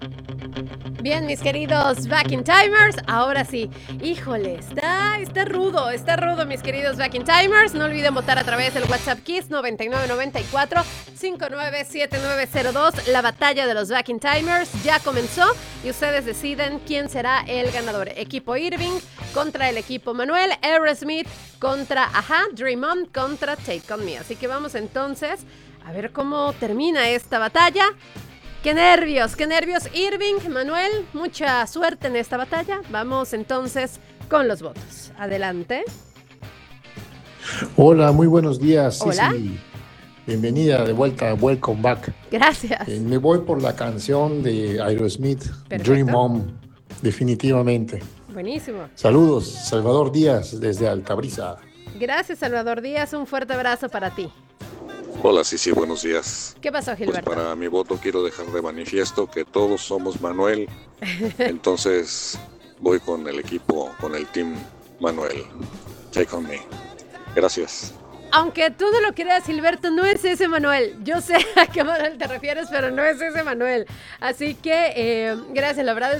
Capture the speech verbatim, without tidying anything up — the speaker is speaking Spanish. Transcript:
Bien, mis queridos Back in Timers, ahora sí, híjole, está, está rudo, está rudo, mis queridos Back in Timers. No olviden votar a través del WhatsApp Kiss noventa y nueve noventa y cuatro cincuenta y nueve setenta y nueve cero dos. La batalla de los Back in Timers ya comenzó y ustedes deciden quién será el ganador. Equipo Irving contra el equipo Manuel, Aerosmith contra Ajá, Dream On contra Take On Me. Así que vamos entonces a ver cómo termina esta batalla. ¡Qué nervios! ¡Qué nervios! Irving, Manuel, mucha suerte en esta batalla. Vamos entonces con los votos. Adelante. Hola, muy buenos días. Hola. Ceci. Bienvenida de vuelta, welcome back. Gracias. Eh, me voy por la canción de Aerosmith, Perfecto. Dream On, definitivamente. Buenísimo. Saludos, Salvador Díaz desde Altabrisa. Gracias, Salvador Díaz. Un fuerte abrazo para ti. Hola, sí, sí, buenos días. ¿Qué pasó, Pues Gilberto? para mi voto quiero dejar de manifiesto que todos somos Manuel, entonces voy con el equipo, con el team Manuel. Take on me. Gracias. Aunque tú no lo creas, Gilberto, no es ese Manuel. Yo sé a qué Manuel te refieres, pero no es ese Manuel. Así que, eh, gracias, la verdad es